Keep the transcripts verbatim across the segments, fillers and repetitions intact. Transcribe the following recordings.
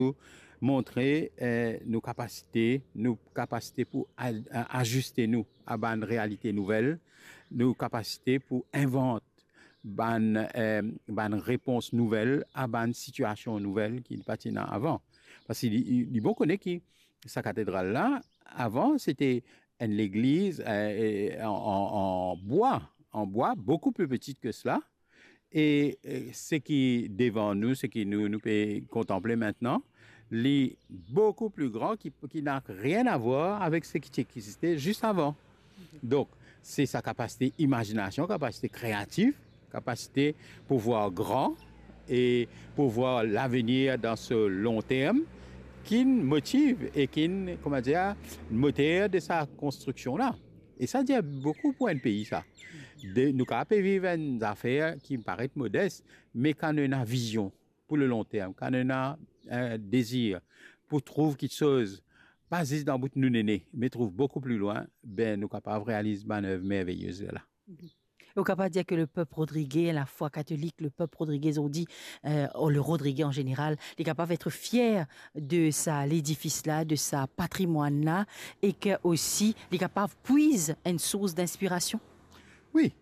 montrer euh, nos capacités, nos capacités pour a- a- ajuster nous à une réalité nouvelle, nos capacités pour inventer une euh, ban réponse nouvelle à une situation nouvelle qui n'est pas tenant avant. Parce qu'il il, il bon connaît que sa cathédrale là, avant, c'était une église euh, en, en, en bois, en bois, beaucoup plus petite que cela. Et euh, ce qui est devant nous, ce qui nous, nous peut contempler maintenant, est beaucoup plus grand, qui, qui n'a rien à voir avec ce qui existait juste avant. Donc, c'est sa capacité imagination, capacité créative, capacité pour voir grand et pour voir l'avenir dans ce long terme qui nous motive et qui, comment dire, moteur de sa construction-là. Et ça dit beaucoup pour un pays, ça. De, nous pouvons vivre une affaire qui me paraît modeste, mais quand on a une vision pour le long terme, quand on a un désir pour trouver quelque chose, pas juste dans le bout de nous néné, mais trouve beaucoup plus loin, ben, nous sommes capables de réaliser une œuvre merveilleuse là. On peut pas dire que le peuple rodriguais, la foi catholique, le peuple rodriguais, on dit, euh, ou le rodriguais en général, est capable d'être fier de sa l'édifice là, de sa patrimoine là, et que aussi, est capable puise une source d'inspiration. Oui,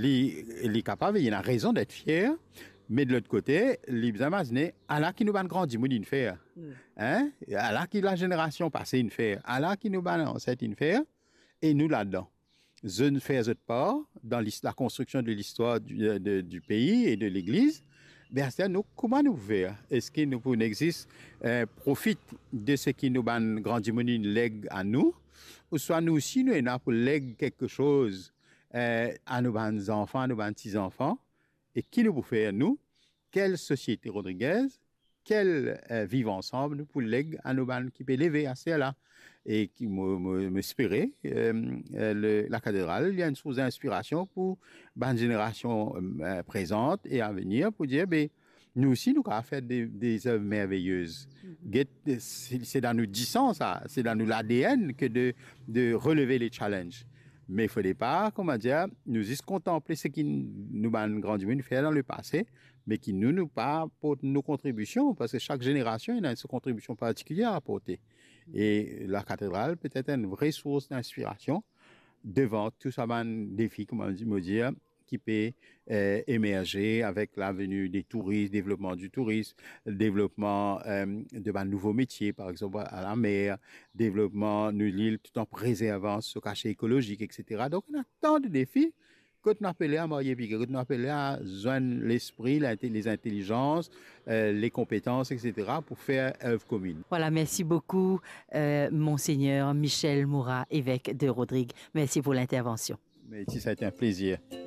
il est capable, il a raison d'être fier, mais de l'autre côté, il imagine, Allah qui nous a grandi, nous une faire. Hein? Allah qui la génération passée une faire. Allah qui nous a ancêtre une faire, et nous là-dedans. Je ne fais autre part dans la construction de l'histoire du, de, du pays et de l'Église. Ben, c'est nous, comment nous faire? Est-ce que nous pouvons exister, euh, profite de ce qui nous a grandi, nous lègue à nous, ou soit nous aussi, nous sommes pour léguer quelque chose euh, à nos enfants, à nos petits-enfants, et qui nous peut faire, nous, quelle société rodriguaise, quelle euh, vivre ensemble nous pour léguer à nos bandes qui peut lever à cela et qui m'inspirait euh, euh, la cathédrale. Il y a une source d'inspiration pour la génération euh, présente et à venir pour dire, ben, nous aussi, nous avons fait des, des œuvres merveilleuses. Mm-hmm. C'est dans nos dix sens, ça. C'est dans l'A D N que de, de relever les challenges. Mais il ne faudrait pas, comment dire, nous juste contempler ce qui nous a grandi nous fait dans le passé, mais qui nous nous pas pour nos contributions, parce que chaque génération a une contribution particulière à apporter. Et la cathédrale peut être une vraie source d'inspiration devant tout ça, un défi, comment dire, qui peut euh, émerger avec la venue des touristes, développement du tourisme, développement euh, de ben, nouveaux métiers, par exemple à la mer, développement de l'île tout en préservant ce cachet écologique, et cetera. Donc, on a tant de défis que nous appelons à marier, que nous appelons à joindre l'esprit, les intelligences, euh, les compétences, et cetera pour faire œuvre commune. Voilà, merci beaucoup, euh, Monseigneur Michel Moura, évêque de Rodrigue. Merci pour l'intervention. Merci, ça a été un plaisir.